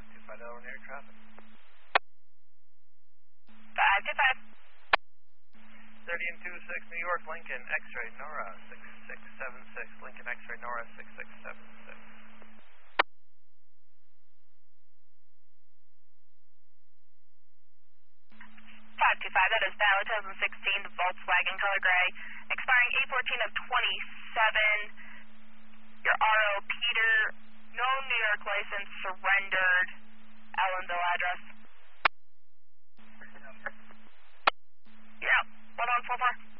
525 Delaware near traffic. 525. 30 and 26 New York, Lincoln, X-ray, Nora, 6676. Lincoln, X-ray, Nora, 6676. 525, that is valid 2016, the Volkswagen color gray, expiring 8/14 of 27. Your RO Peter, no New York license, surrendered. Ellenville address. Yeah, 1144.